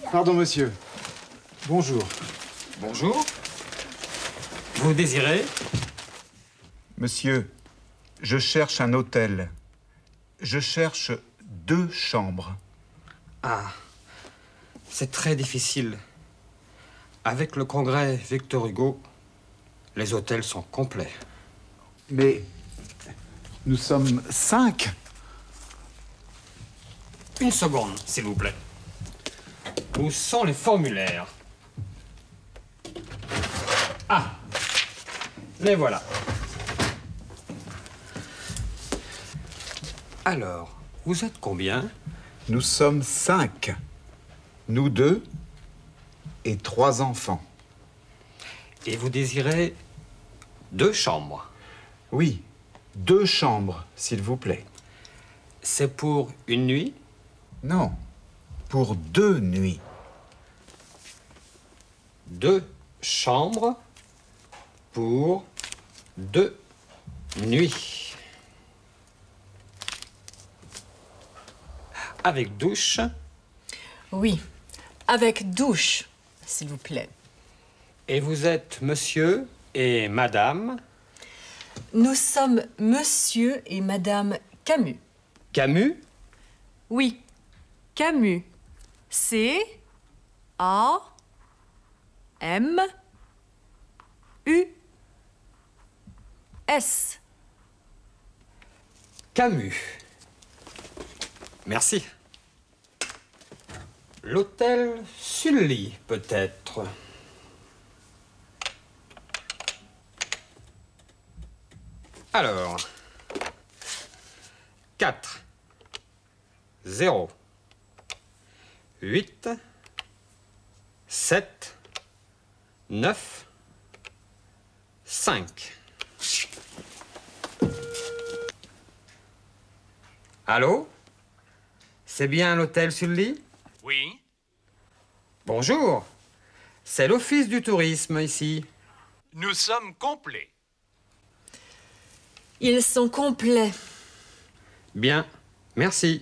Pardon, monsieur. Bonjour. Bonjour. Vous désirez? Monsieur, je cherche un hôtel. Je cherche 2 chambres. Ah, c'est très difficile. Avec le congrès Victor Hugo, les hôtels sont complets. Mais nous sommes 5. Une seconde, s'il vous plaît. Où sont les formulaires? Ah, les voilà. Alors, vous êtes combien? Nous sommes 5. Nous 2 et 3 enfants. Et vous désirez 2 chambres? Oui, 2 chambres, s'il vous plaît. C'est pour une nuit? Non, pour 2 nuits. 2 chambres pour 2 nuits. Avec douche? Oui, avec douche, s'il vous plaît. Et vous êtes monsieur et madame? Nous sommes monsieur et madame Camus. Camus? Oui, Camus. C-A-M-U-S. Camus. Merci. L'hôtel Sully, peut-être. Alors, 4, 0, 8, 7, 9, 5. Allô? C'est bien l'hôtel Sully? Oui. Bonjour. C'est l'office du tourisme ici. Nous sommes complets. Ils sont complets. Bien, merci.